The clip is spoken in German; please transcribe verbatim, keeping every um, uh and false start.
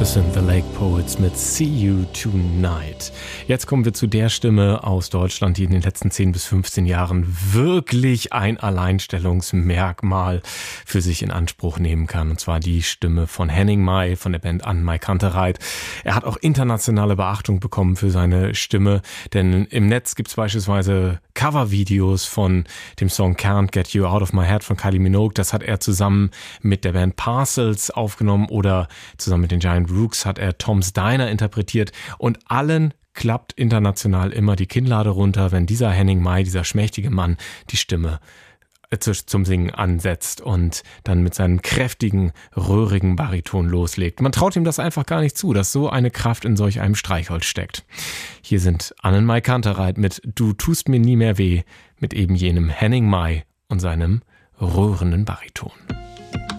Das sind The Lake Poets mit See You Tonight. Jetzt kommen wir zu der Stimme aus Deutschland, die in den letzten zehn bis fünfzehn Jahren wirklich ein Alleinstellungsmerkmal für sich in Anspruch nehmen kann. Und zwar die Stimme von Henning Mai von der Band Annemai Kantereit. Er hat auch internationale Beachtung bekommen für seine Stimme, denn im Netz gibt es beispielsweise Covervideos von dem Song Can't Get You Out of My Head von Kylie Minogue. Das hat er zusammen mit der Band Parcels aufgenommen oder zusammen mit den Giant Rooks hat er Tom's Diner interpretiert und allen klappt international immer die Kinnlade runter, wenn dieser Henning Mai, dieser schmächtige Mann, die Stimme zum Singen ansetzt und dann mit seinem kräftigen, röhrigen Bariton loslegt. Man traut ihm das einfach gar nicht zu, dass so eine Kraft in solch einem Streichholz steckt. Hier sind Annemai Kantereit mit Du tust mir nie mehr weh, mit eben jenem Henning Mai und seinem röhrenden Bariton.